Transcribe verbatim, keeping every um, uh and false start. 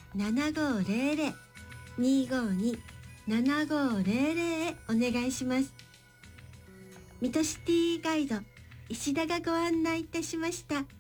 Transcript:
ななごーぜろぜろ にーごーに ななごーぜろぜろ へお願いします。水戸シティガイド石田がご案内いたしました。